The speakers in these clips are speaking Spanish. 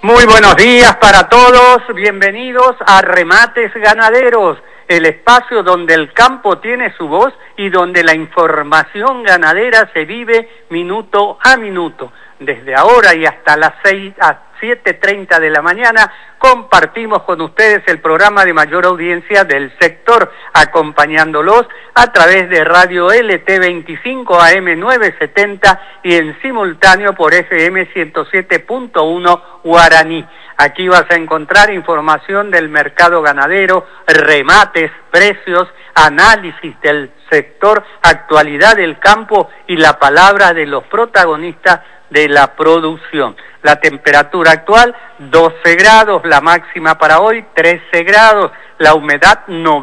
Muy buenos días para todos, bienvenidos a Remates Ganaderos, el espacio donde el campo tiene su voz y donde la información ganadera se vive minuto a minuto. Desde ahora y hasta las 7:30 de la mañana compartimos con ustedes el programa de mayor audiencia del sector, acompañándolos a través de Radio LT25 AM 970 y en simultáneo por FM 107.1 Guaraní. Aquí vas a encontrar información del mercado ganadero, remates, precios, análisis del sector, actualidad del campo y la palabra de los protagonistas de la producción. La temperatura actual 12 grados, la máxima para hoy 13 grados, la humedad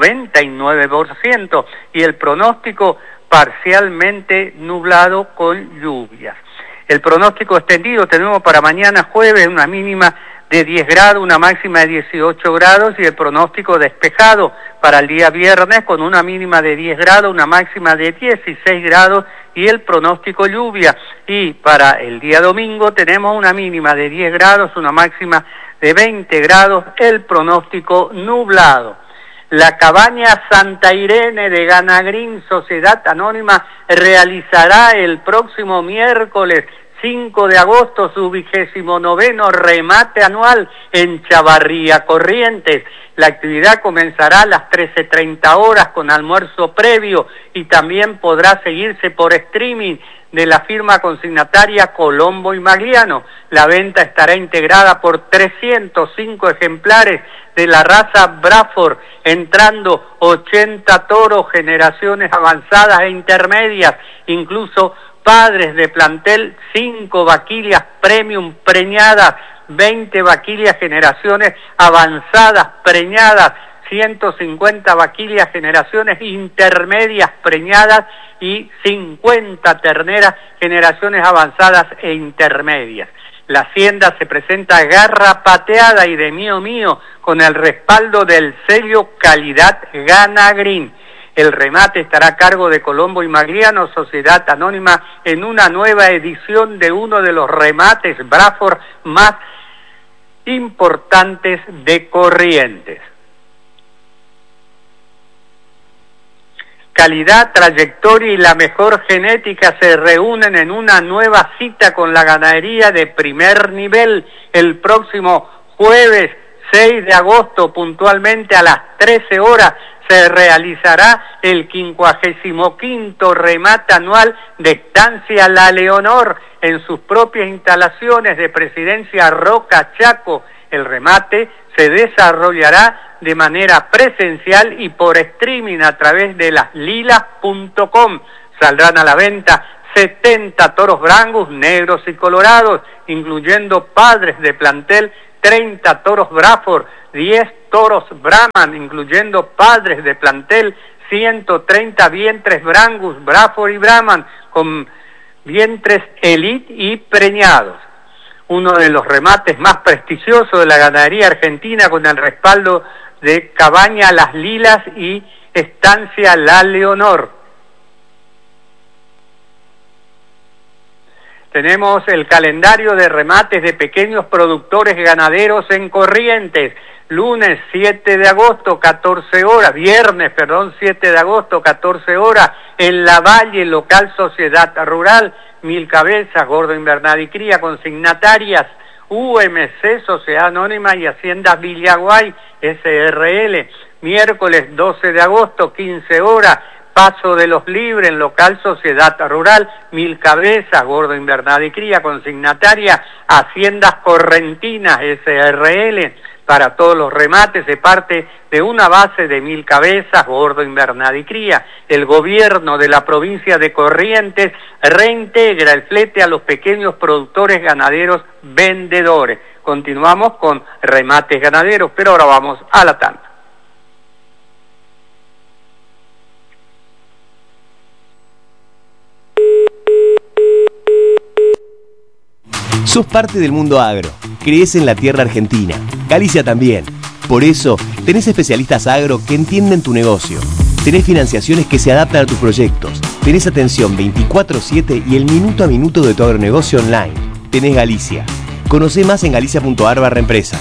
99% y el pronóstico parcialmente nublado con lluvias. El pronóstico extendido tenemos para mañana jueves una mínima de 10 grados, una máxima de 18 grados y el pronóstico despejado para el día viernes con una mínima de 10 grados, una máxima de 16 grados y el pronóstico lluvia. Y para el día domingo tenemos una mínima de 10 grados, una máxima de 20 grados, el pronóstico nublado. La cabaña Santa Irene de Ganagrín, Sociedad Anónima, realizará el próximo miércoles 5 de agosto su 29º remate anual en Chavarría, Corrientes. La actividad comenzará a las 13:30 horas con almuerzo previo y también podrá seguirse por streaming de la firma consignataria Colombo y Magliano. La venta estará integrada por 305 ejemplares de la raza Braford, entrando 80 toros, generaciones avanzadas e intermedias, incluso padres de plantel, 5 vaquillas premium preñadas, 20 vaquillas generaciones avanzadas preñadas, 150 vaquillas generaciones intermedias preñadas y 50 terneras generaciones avanzadas e intermedias. La hacienda se presenta garrapateada y de mío con el respaldo del sello Calidad Ganagrín. El remate estará a cargo de Colombo y Magliano, Sociedad Anónima, en una nueva edición de uno de los remates Braford más importantes de Corrientes. Calidad, trayectoria y la mejor genética se reúnen en una nueva cita con la ganadería de primer nivel el próximo jueves 6 de agosto, puntualmente a las 13 horas, se realizará el 55º remate anual de Estancia La Leonor en sus propias instalaciones de Presidencia Roca Chaco. El remate se desarrollará de manera presencial y por streaming a través de laslilas.com. Saldrán a la venta 70 toros brangus, negros y colorados, incluyendo padres de plantel, 30 toros Braford, 10 toros Brahman, incluyendo padres de plantel, 130 vientres brangus, Braford y Brahman, con vientres elite y preñados. Uno de los remates más prestigiosos de la ganadería argentina con el respaldo de Cabaña Las Lilas y Estancia La Leonor. Tenemos el calendario de remates de pequeños productores ganaderos en Corrientes. Lunes 7 de agosto, 14 horas, viernes, 7 de agosto, 14 horas, en La Valle, local Sociedad Rural, Mil Cabezas, Gordo Invernal y Cría, consignatarias, UMC, Sociedad Anónima y Haciendas Villaguay, SRL. Miércoles 12 de agosto, 15 horas, Paso de los Libres, en local Sociedad Rural, Mil Cabezas, Gordo Invernal y Cría, consignataria, Haciendas Correntinas, SRL. Para todos los remates se parte de una base de Mil Cabezas, Gordo Invernal y Cría. El gobierno de la provincia de Corrientes reintegra el flete a los pequeños productores ganaderos vendedores. Continuamos con remates ganaderos, pero ahora vamos a la tanda. Sos parte del mundo agro, crees en la tierra argentina, Galicia también. Por eso, tenés especialistas agro que entienden tu negocio. Tenés financiaciones que se adaptan a tus proyectos. Tenés atención 24/7 y el minuto a minuto de tu agronegocio online. Tenés Galicia. Conoce más en galicia.ar/empresas.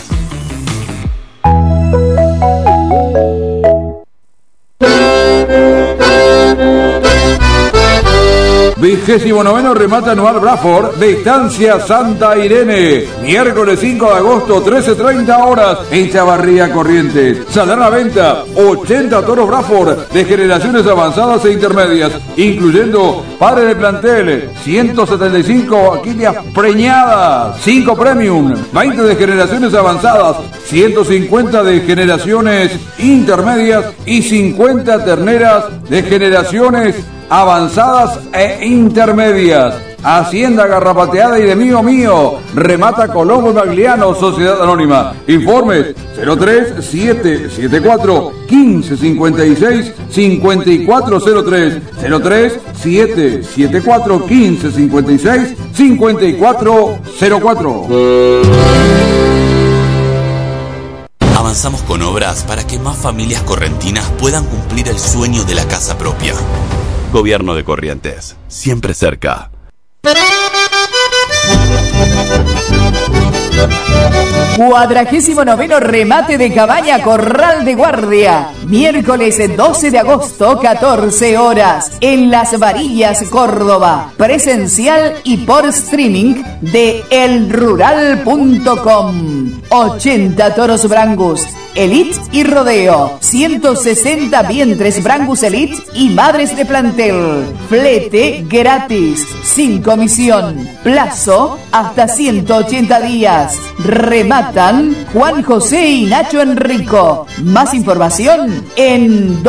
¡29º remate anual Bradford de Estancia Santa Irene! Miércoles 5 de agosto, 13:30 horas en Chavarría, Corrientes. Saldrán a la venta 80 toros Bradford de generaciones avanzadas e intermedias, incluyendo padre de plantel, 175 vaquillas preñadas, 5 premium, 20 de generaciones avanzadas, 150 de generaciones intermedias y 50 terneras de generaciones avanzadas e intermedias. Hacienda Garrapateada y de Mío, remata Colombo y Magliano, Sociedad Anónima. Informes 03774 1556 5403 03774 1556 5404. Avanzamos con obras para que más familias correntinas puedan cumplir el sueño de la casa propia. Gobierno de Corrientes, siempre cerca. 49º remate de Cabaña Corral de Guardia. Miércoles 12 de agosto, 14 horas, en Las Varillas, Córdoba. Presencial y por streaming de elrural.com. 80 toros Brangus, Elite y Rodeo. 160 vientres Brangus Elite y madres de plantel. Flete gratis, sin comisión. Plazo hasta 180 días. Rematan Juan José y Nacho Enrico. Más información en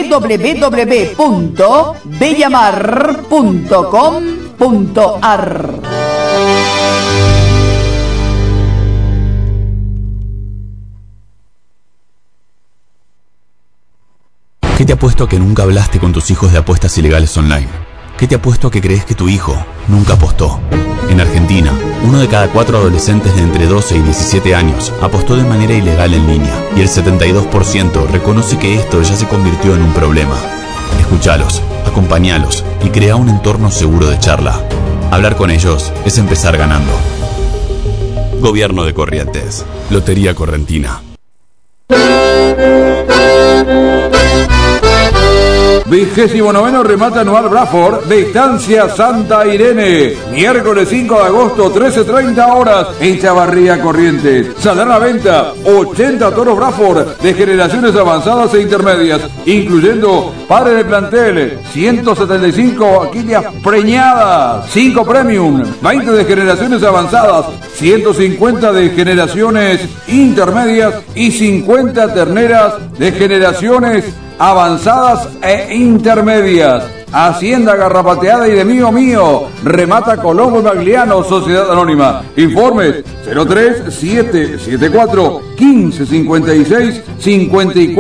www.bellamar.com.ar. ¿Qué te apuesto a que nunca hablaste con tus hijos de apuestas ilegales online? ¿Qué te apuesto a que crees que tu hijo nunca apostó? En Argentina, 1 de cada 4 adolescentes de entre 12 y 17 años apostó de manera ilegal en línea, y el 72% reconoce que esto ya se convirtió en un problema. Escúchalos, acompáñalos y crea un entorno seguro de charla. Hablar con ellos es empezar ganando. Gobierno de Corrientes. Lotería Correntina. 29º remate anual Bradford de Estancia Santa Irene. Miércoles 5 de agosto, 13:30 horas en Chavarría, Corrientes. Saldrán a la venta 80 toros Bradford de generaciones avanzadas e intermedias, incluyendo padre de plantel, 175 vaquillas preñadas, 5 premium, 20 de generaciones avanzadas, 150 de generaciones intermedias y 50 terneras de generaciones avanzadas e intermedias. Hacienda Garrapateada y de Mío, remata Colombo y Magliano, Sociedad Anónima. Informes 03774 1556 54